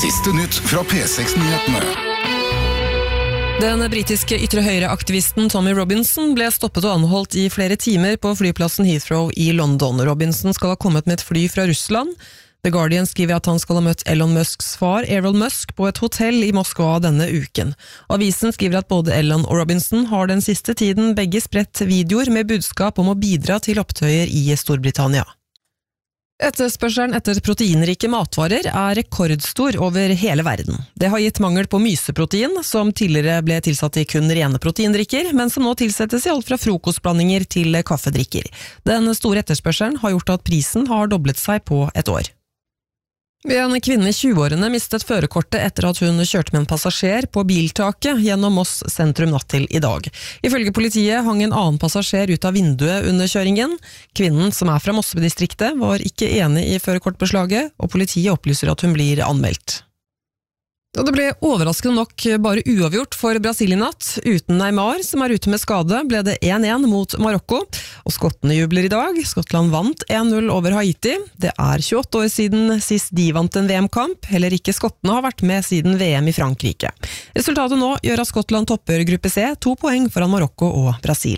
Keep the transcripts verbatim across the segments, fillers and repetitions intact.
Siste nytt fra P seks-nyhetene. Den britiske ytre høyre-aktivisten Tommy Robinson ble stoppet og anholdt i flere timer på flyplassen Heathrow i London. Robinson skal ha kommet med et fly fra Russland. The Guardian skriver at han skal ha møtt Elon Musks far, Elon Musk, på et hotell i Moskva denne uken. Avisen skriver at både Elon og Robinson har den siste tiden begge spredt videoer med budskap om å bidra til opptøyer i Storbritannia. Etterspørselen etter proteinrike matvarer er rekordstor over hele verden. Det har gitt mangel på myseprotein, som tidligere ble tilsatt i kun rene proteindrikker, men som nå tilsettes i alt fra frokostblandinger til kaffedrikker. Den store etterspørselen har gjort at prisen har doblet seg på et år. En kvinne i tjueårene mistet førerkortet etter at hun kjørte med en passasjer på biltaket gjennom Moss sentrum natt til i dag. Ifølge politiet hang en annen passasjer ut av vinduet under kjøringen. Kvinnen, som er fra Mossedistriktet, var ikke enig i førerkortbeslaget, og politiet opplyser at hun blir anmeldt. Og det ble overraskende nok bare uavgjort for Brasil i natt. Uten Neymar, som er ute med skade, ble det én én mot Marokko. Og skottene jubler i dag. Skottland vant én null over Haiti. Det er tjueåtte år siden sist de vant en V M-kamp. Heller ikke skottene har vært med siden V M i Frankrike. Resultatet nå gjør at Skottland topper gruppe C, to poeng foran Marokko og Brasil.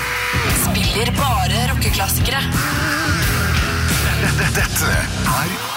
Spiller bare rockeklassikere. Dette er